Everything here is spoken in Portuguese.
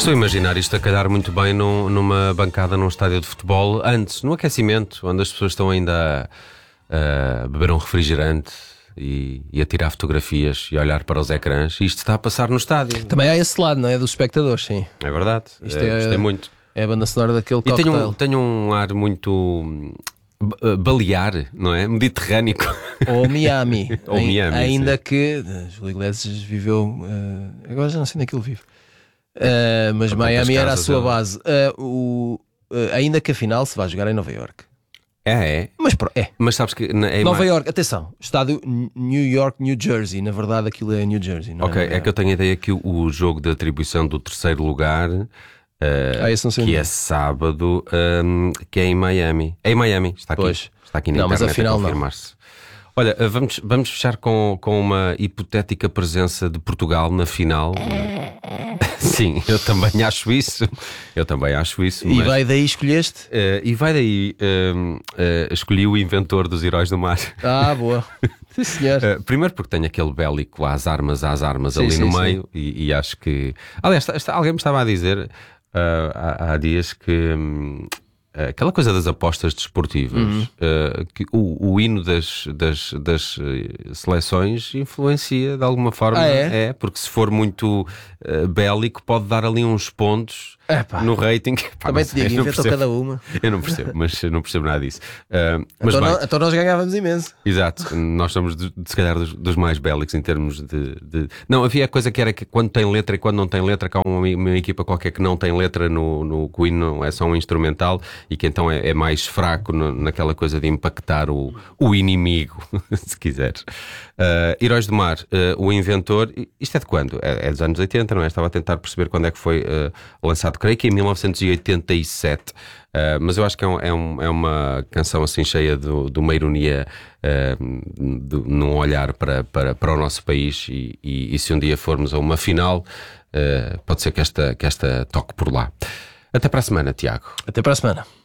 Estou a imaginar isto a calhar muito bem numa bancada num estádio de futebol, antes, no aquecimento, onde as pessoas estão ainda a beber um refrigerante e a tirar fotografias e a olhar para os ecrãs. E isto está a passar no estádio. Também há esse lado, não é? Dos espectadores, sim. É verdade. Gostei muito. É a banda sonora daquele E cocktail. tenho um ar muito balear, não é? Mediterrâneo. Ou Miami. Ou Miami, ainda sim. que Júlio Iglesias viveu. Agora já não sei onde é que ele vive. Mas Para Miami quantas era a casas sua ele- base. Ainda que a final se vai jogar em Nova York. É. Mas Mas sabes que Nova York, atenção, estádio New York, New Jersey. Na verdade, aquilo é New Jersey. Não Ok, Nova é que eu tenho a ideia que o jogo de atribuição do terceiro lugar, esse não sei que onde é sábado, que é em Miami. É em Miami, está aqui. Pois. Está aqui na Não, mas internet afinal a não. confirmar-se. Olha, vamos fechar com uma hipotética presença de Portugal na final. Sim, eu também acho isso. E mas, vai daí escolheste? e vai daí, escolhi o inventor dos Heróis do Mar. Boa. Sim, senhor. Primeiro porque tenho aquele bélico às armas Sim, ali sim, no sim. meio e acho que... Aliás, alguém me estava a dizer há dias que aquela coisa das apostas desportivas, que o hino das seleções influencia de alguma forma. É? Porque se for muito bélico pode dar ali uns pontos Epá. no rating. Pá, Também não te sei, digo, não inventou percebo. cada uma. Eu não percebo, mas eu não percebo nada disso. Mas Então, bem, então nós ganhávamos imenso. exato, nós somos se calhar dos mais bélicos em termos de... Não, havia a coisa que era que quando tem letra e quando não tem letra, que há uma equipa qualquer que não tem letra no que o hino não é só um instrumental e que então é mais fraco naquela coisa de impactar o inimigo, se quiseres. Heróis do Mar, o inventor, isto é de quando? É dos anos 80, não é? Estava a tentar perceber quando é que foi lançado, creio que em 1987. Mas eu acho que é uma canção assim cheia de uma ironia num olhar para o nosso país e se um dia formos a uma final, pode ser que esta toque por lá. Até para a semana, Tiago. Até para a semana.